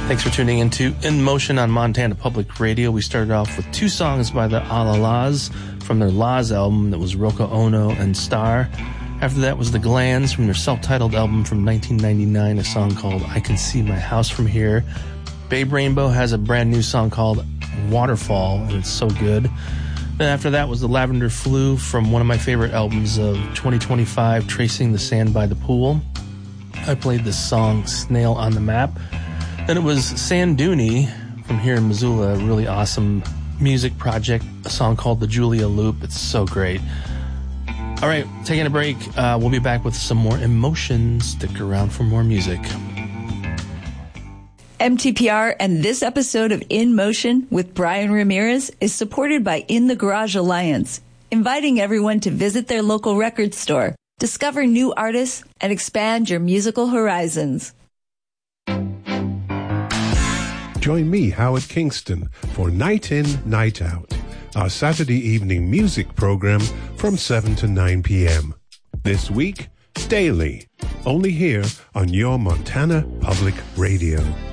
Thanks for tuning into In Motion on Montana Public Radio. We started off with two songs by the Alalas from their Laws album that was Roko Ono and Star. After that was the Glands from their self-titled album from 1999, a song called I Can See My House From Here. Babe Rainbow has a brand new song called Waterfall, and it's so good. Then after that was the Lavender Flu from one of my favorite albums of 2025, Tracing the Sand by the Pool. I played this song, Snail on the Map. Then it was Sandooney from here in Missoula, a really awesome music project, a song called The Julia Loop. It's so great. All right, taking a break. We'll be back with some more emotion. Stick around for more music. MTPR and this episode of In Motion with Brian Ramirez is supported by In the Garage Alliance, inviting everyone to visit their local record store, discover new artists, and expand your musical horizons. Join me, Howard Kingston, for Night In, Night Out, our Saturday evening music program from 7 to 9 p.m. This week, daily, only here on your Montana Public Radio.